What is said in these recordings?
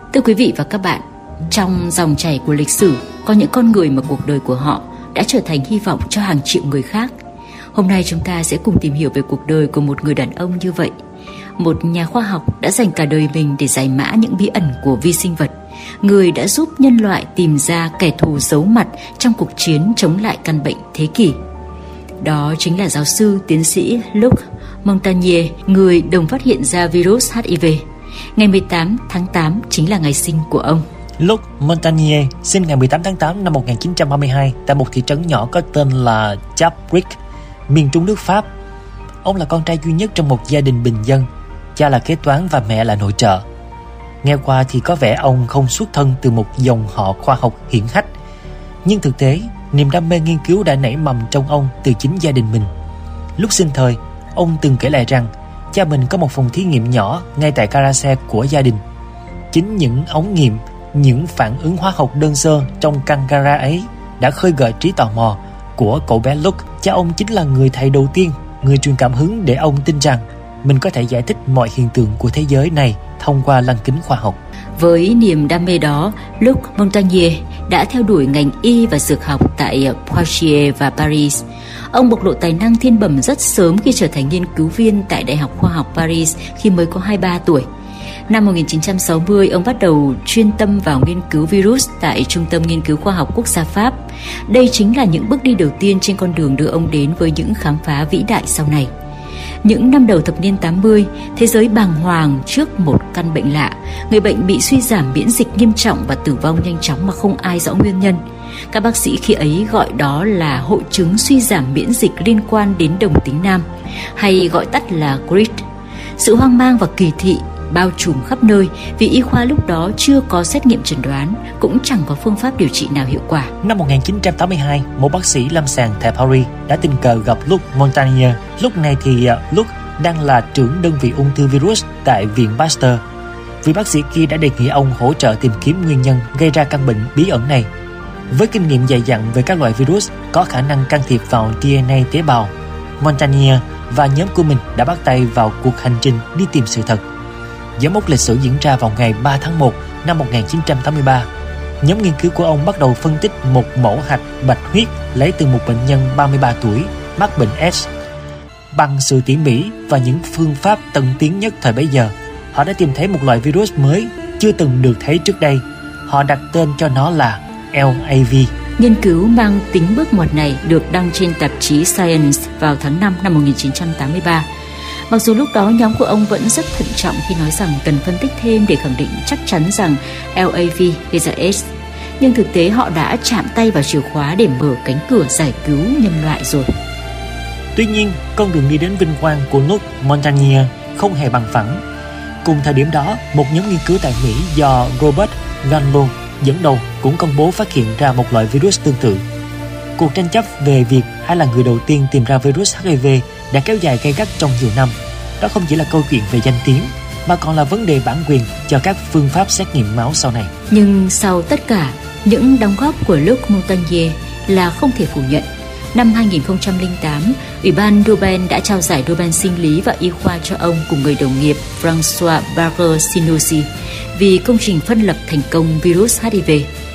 Thưa quý vị và các bạn, trong dòng chảy của lịch sử có những con người mà cuộc đời của họ đã trở thành hy vọng cho hàng triệu người khác. Hôm nay chúng ta sẽ cùng tìm hiểu về cuộc đời của một người đàn ông như vậy. Một nhà khoa học đã dành cả đời mình để giải mã những bí ẩn của vi sinh vật, người đã giúp nhân loại tìm ra kẻ thù giấu mặt trong cuộc chiến chống lại căn bệnh thế kỷ. Đó chính là giáo sư tiến sĩ Luc Montagnier, người đồng phát hiện ra virus HIV. Ngày 18 tháng 8 chính là ngày sinh của ông. Luc Montagnier sinh ngày 18 tháng 8 năm 1932 tại một thị trấn nhỏ có tên là Chabric, miền trung nước Pháp. Ông là con trai duy nhất trong một gia đình bình dân. Cha là kế toán và mẹ là nội trợ. Nghe qua thì có vẻ ông không xuất thân từ một dòng họ khoa học hiển hách, nhưng thực tế niềm đam mê nghiên cứu đã nảy mầm trong ông từ chính gia đình mình. Lúc sinh thời, ông từng kể lại rằng cha mình có một phòng thí nghiệm nhỏ ngay tại gara xe của gia đình. Chính những ống nghiệm, những phản ứng hóa học đơn sơ trong căn gara ấy đã khơi gợi trí tò mò của cậu bé Luc. Cha ông chính là người thầy đầu tiên, người truyền cảm hứng để ông tin rằng mình có thể giải thích mọi hiện tượng của thế giới này thông qua lăng kính khoa học. Với niềm đam mê đó, Luc Montagnier đã theo đuổi ngành y và dược học tại Poitiers và Paris. Ông bộc lộ tài năng thiên bẩm rất sớm khi trở thành nghiên cứu viên tại Đại học Khoa học Paris khi mới có 23 tuổi. Năm 1960, ông bắt đầu chuyên tâm vào nghiên cứu virus tại Trung tâm Nghiên cứu Khoa học Quốc gia Pháp. Đây chính là những bước đi đầu tiên trên con đường đưa ông đến với những khám phá vĩ đại sau này. Những năm đầu thập niên 80, thế giới bàng hoàng trước một căn bệnh lạ. Người bệnh bị suy giảm miễn dịch nghiêm trọng và tử vong nhanh chóng mà không ai rõ nguyên nhân. Các bác sĩ khi ấy gọi đó là hội chứng suy giảm miễn dịch liên quan đến đồng tính nam, hay gọi tắt là GRID. Sự hoang mang và kỳ thị bao trùm khắp nơi vì y khoa lúc đó chưa có xét nghiệm chẩn đoán, cũng chẳng có phương pháp điều trị nào hiệu quả. Năm 1982, một bác sĩ lâm sàng tại Paris đã tình cờ gặp Luc Montagnier. Lúc này thì Luc đang là trưởng đơn vị ung thư virus tại Viện Pasteur. Vị bác sĩ kia đã đề nghị ông hỗ trợ tìm kiếm nguyên nhân gây ra căn bệnh bí ẩn này. Với kinh nghiệm dày dặn về các loại virus có khả năng can thiệp vào DNA tế bào, Montagnier và nhóm của mình đã bắt tay vào cuộc hành trình đi tìm sự thật. Dấu mốc lịch sử diễn ra vào ngày 3 tháng 1 năm 1983. Nhóm nghiên cứu của ông bắt đầu phân tích một mẫu hạch bạch huyết lấy từ một bệnh nhân 33 tuổi mắc bệnh AIDS. Bằng sự tỉ mỉ và những phương pháp tân tiến nhất thời bấy giờ, họ đã tìm thấy một loại virus mới chưa từng được thấy trước đây. Họ đặt tên cho nó là LAV. Nghiên cứu mang tính bước ngoặt này được đăng trên tạp chí Science vào tháng 5 năm 1983. Mặc dù lúc đó nhóm của ông vẫn rất thận trọng khi nói rằng cần phân tích thêm để khẳng định chắc chắn rằng LAV gây ra AIDS, nhưng thực tế họ đã chạm tay vào chìa khóa để mở cánh cửa giải cứu nhân loại rồi. Tuy nhiên, con đường đi đến vinh quang của Luc Montagnier không hề bằng phẳng. Cùng thời điểm đó, một nhóm nghiên cứu tại Mỹ do Robert Gallo dẫn đầu cũng công bố phát hiện ra một loại virus tương tự. Cuộc tranh chấp về việc ai là người đầu tiên tìm ra virus HIV đã kéo dài gay gắt trong nhiều năm. Đó không chỉ là câu chuyện về danh tiếng, mà còn là vấn đề bản quyền cho các phương pháp xét nghiệm máu sau này. Nhưng sau tất cả, những đóng góp của Luc Montagnier là không thể phủ nhận. Năm 2008, Ủy ban Nobel đã trao giải Nobel sinh lý và y khoa cho ông cùng người đồng nghiệp François Barger-Sinoussi vì công trình phân lập thành công virus HIV.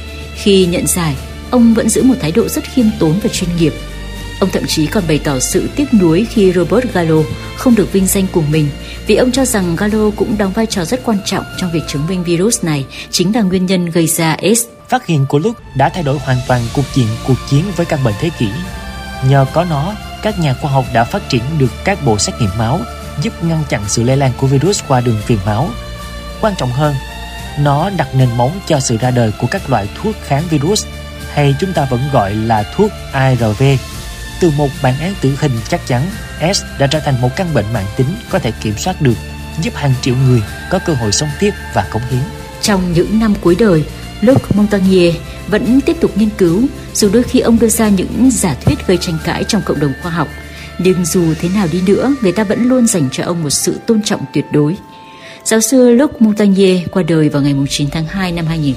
Khi nhận giải, ông vẫn giữ một thái độ rất khiêm tốn và chuyên nghiệp. Ông thậm chí còn bày tỏ sự tiếc nuối khi Robert Gallo không được vinh danh cùng mình, vì ông cho rằng Gallo cũng đóng vai trò rất quan trọng trong việc chứng minh virus này chính là nguyên nhân gây ra AIDS. Phát hiện của Luc đã thay đổi hoàn toàn cuộc chiến với căn bệnh thế kỷ. Nhờ có nó, các nhà khoa học đã phát triển được các bộ xét nghiệm máu giúp ngăn chặn sự lây lan của virus qua đường truyền máu. Quan trọng hơn, nó đặt nền móng cho sự ra đời của các loại thuốc kháng virus, hay chúng ta vẫn gọi là thuốc ARV. Từ một bản án tử hình chắc chắn, AIDS đã trở thành một căn bệnh mãn tính có thể kiểm soát được, giúp hàng triệu người có cơ hội sống tiếp và cống hiến. Trong những năm cuối đời, Luc Montagnier vẫn tiếp tục nghiên cứu, dù đôi khi ông đưa ra những giả thuyết gây tranh cãi trong cộng đồng khoa học. Nhưng dù thế nào đi nữa, người ta vẫn luôn dành cho ông một sự tôn trọng tuyệt đối. Giáo sư Luc Montagnier qua đời vào ngày 9 tháng 2 năm 2000.